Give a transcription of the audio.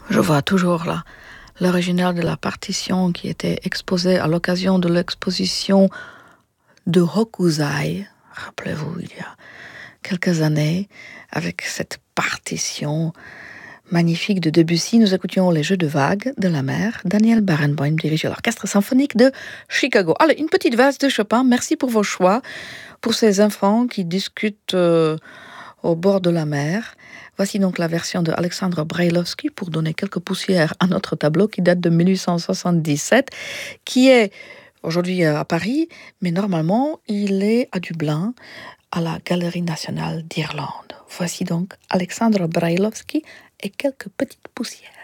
Je vois toujours là l'original de la partition qui était exposée à l'occasion de l'exposition de Hokusai, rappelez-vous, il y a quelques années, avec cette partition magnifique de Debussy. Nous écoutions les Jeux de vagues de la mer. Daniel Barenboim dirige l'Orchestre symphonique de Chicago. Allez, une petite valse de Chopin. Merci pour vos choix, pour ces enfants qui discutent au bord de la mer. Voici donc la version de Alexandre Brailovsky pour donner quelques poussières à notre tableau qui date de 1877, qui est aujourd'hui à Paris, mais normalement il est à Dublin, à la Galerie nationale d'Irlande. Voici donc Alexandre Brailovsky et quelques petites poussières.